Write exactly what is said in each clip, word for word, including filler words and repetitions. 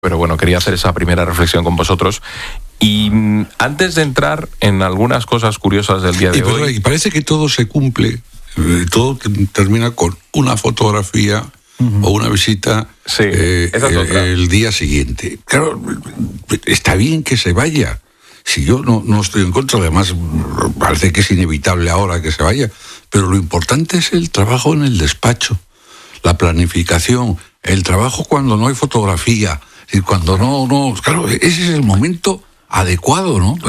pero bueno, quería hacer esa primera reflexión con vosotros. Y antes de entrar en algunas cosas curiosas del día de y, pero, hoy... Y parece que todo se cumple, todo termina con una fotografía uh-huh. o una visita sí, eh, el, el día siguiente. Claro, está bien que se vaya. Si yo no, no estoy en contra, además parece que es inevitable ahora que se vaya, pero lo importante es el trabajo en el despacho, la planificación, el trabajo cuando no hay fotografía, y cuando no, no, claro, ese es el momento adecuado, ¿no?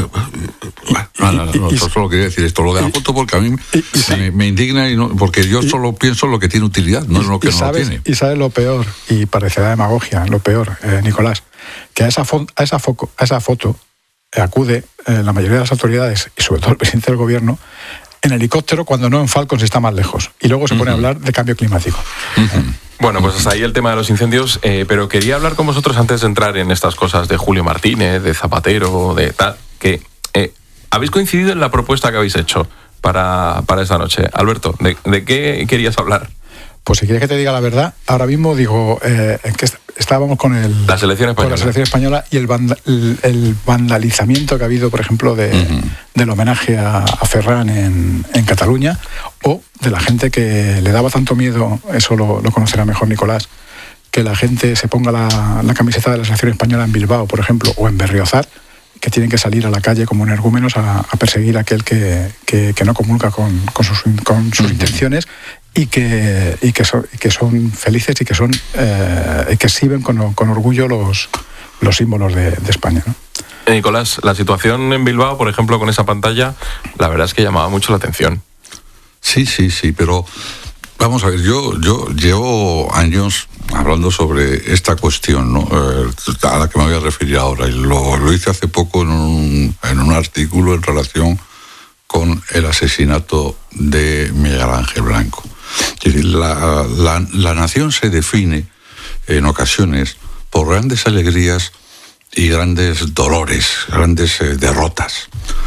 No, no, no, no, yo solo quería decir esto, lo de la foto, porque a mí me, me indigna, y no, porque yo solo pienso en lo que tiene utilidad, no en lo que no sabes, tiene. Y sabes lo peor, y parecerá demagogia, lo peor, eh, Nicolás, que a esa, fo- a, esa foco, a esa foto acude eh, la mayoría de las autoridades, y sobre todo el presidente del gobierno, en helicóptero, cuando no en Falcon si está más lejos. Y luego se pone uh-huh. a hablar de cambio climático. Uh-huh. Bueno, pues hasta ahí el tema de los incendios, eh, pero quería hablar con vosotros antes de entrar en estas cosas de Julio Martínez, de Zapatero, de tal, que eh, habéis coincidido en la propuesta que habéis hecho para, para esta noche. Alberto, ¿de, de qué querías hablar? Pues si quieres que te diga la verdad, ahora mismo digo eh, que estábamos con el la selección española, con la selección española y el, vanda, el, el vandalizamiento que ha habido, por ejemplo, de, uh-huh. del homenaje a, a Ferran en, en Cataluña, o de la gente que le daba tanto miedo, eso lo, lo conocerá mejor Nicolás, que la gente se ponga la, la camiseta de la selección española en Bilbao, por ejemplo, o en Berriozar, que tienen que salir a la calle como energúmenos a, a perseguir a aquel que, que, que no comulga con, con sus, con sus uh-huh. intenciones y que, y, que son, y que son felices y que son eh, y que exhiben con, con orgullo los, los símbolos de, de España, ¿no? Eh, Nicolás, la situación en Bilbao, por ejemplo, con esa pantalla, la verdad es que llamaba mucho la atención. Sí, sí, sí, pero vamos a ver, yo, yo llevo años hablando sobre esta cuestión, ¿no? Eh, a la que me voy a referir ahora, y lo, lo hice hace poco en un, en un artículo en relación con el asesinato de Miguel Ángel Blanco. Es decir, la, la, la nación se define en ocasiones por grandes alegrías y grandes dolores, grandes eh, derrotas.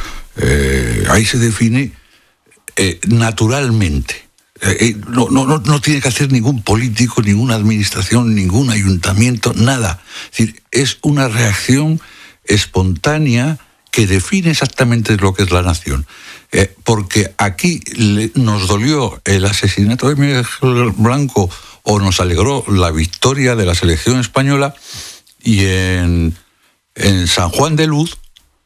Eh, ahí se define eh, naturalmente. Eh, no, no, no tiene que hacer ningún político, ninguna administración, ningún ayuntamiento, nada. Es decir, es una reacción espontánea que define exactamente lo que es la nación. Eh, porque aquí le, nos dolió el asesinato de Miguel Blanco o nos alegró la victoria de la selección española, y en, en San Juan de Luz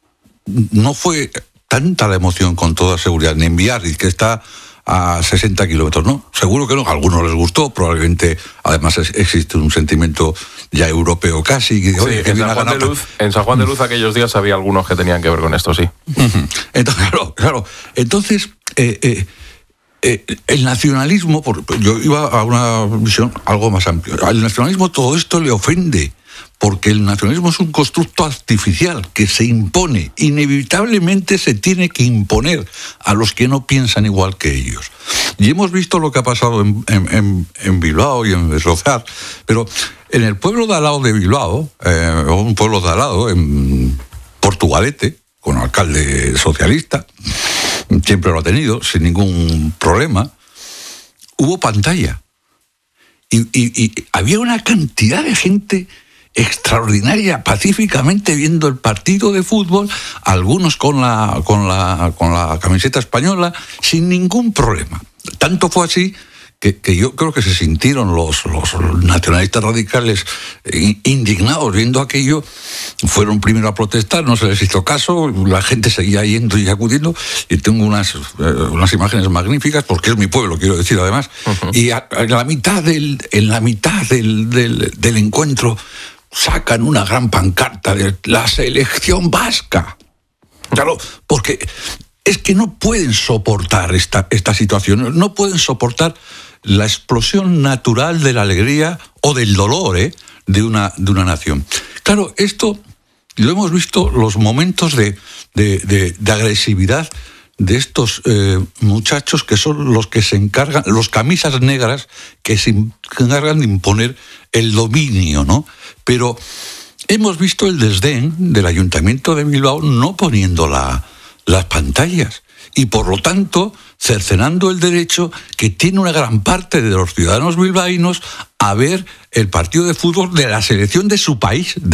no fue tanta la emoción, con toda seguridad, ni en Biarritz, que está a sesenta kilómetros, ¿no? Seguro que no, a algunos les gustó, probablemente, además es, existe un sentimiento ya europeo casi. Que, sí, oye, que en, San Juan de Luz, en San Juan de Luz aquellos días había algunos que tenían que ver con esto, sí. Entonces, claro, claro. Entonces, eh, eh, eh, el nacionalismo, por, yo iba a una visión algo más amplia, al nacionalismo todo esto le ofende, porque el nacionalismo es un constructo artificial que se impone, inevitablemente se tiene que imponer a los que no piensan igual que ellos. Y hemos visto lo que ha pasado en, en, en Bilbao y en Berriozar, pero en el pueblo de al lado de Bilbao, eh, un pueblo de al lado, en Portugalete, con alcalde socialista, siempre lo ha tenido, sin ningún problema, hubo pantalla. Y, y, y había una cantidad de gente extraordinaria, pacíficamente viendo el partido de fútbol, algunos con la, con la, con la camiseta española, sin ningún problema. Tanto fue así que, que yo creo que se sintieron los, los nacionalistas radicales indignados viendo aquello, fueron primero a protestar, no se les hizo caso, la gente seguía yendo y acudiendo, y tengo unas, eh, unas imágenes magníficas, porque es mi pueblo, quiero decir además, uh-huh. y a, a la mitad del, en la mitad del, del, del encuentro sacan una gran pancarta de la selección vasca. Claro, porque es que no pueden soportar esta, esta situación, no pueden soportar la explosión natural de la alegría o del dolor, ¿eh? de, una, de una nación. Claro, esto lo hemos visto, los momentos de, de, de, de agresividad de estos eh, muchachos que son los que se encargan, los camisas negras que se encargan de imponer el dominio, ¿no? Pero hemos visto el desdén del Ayuntamiento de Bilbao no poniendo la, las pantallas y, por lo tanto, cercenando el derecho que tiene una gran parte de los ciudadanos bilbaínos a ver el partido de fútbol de la selección de su país,